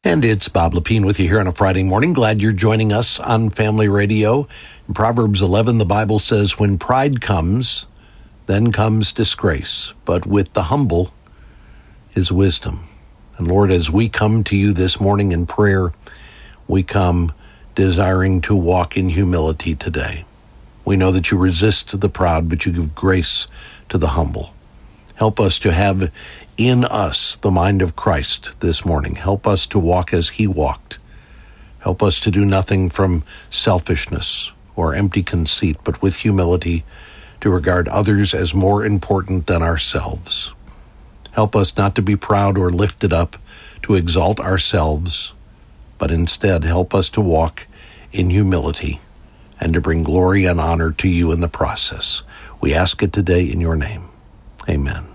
And it's Bob Lepine with you here on a Friday morning. Glad you're joining us on Family Radio. In Proverbs 11, the Bible says, when pride comes, then comes disgrace, but with the humble is wisdom. And Lord, as we come to you this morning in prayer, we come desiring to walk in humility today. We know that you resist the proud, but you give grace to the humble. Help us to have in us the mind of Christ this morning. Help us to walk as he walked. Help us to do nothing from selfishness or empty conceit, but with humility to regard others as more important than ourselves. Help us not to be proud or lifted up to exalt ourselves, but instead help us to walk in humility and to bring glory and honor to you in the process. We ask it today in your name. Amen.